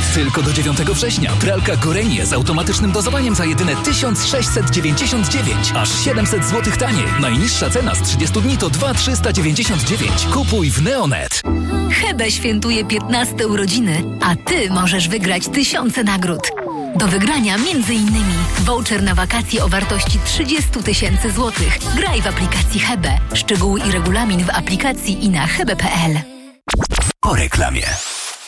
Tylko do 9 września. Pralka Gorenie z automatycznym dozowaniem za jedyne 1699. Aż 700 zł taniej. Najniższa cena z 30 dni to 2399. Kupuj w Neonet. Hebe świętuje 15 urodziny, a Ty możesz wygrać tysiące nagród. Do wygrania m.in. voucher na wakacje o wartości 30 000 złotych. Graj w aplikacji Hebe. Szczegóły i regulamin w aplikacji i na hebe.pl. Po reklamie.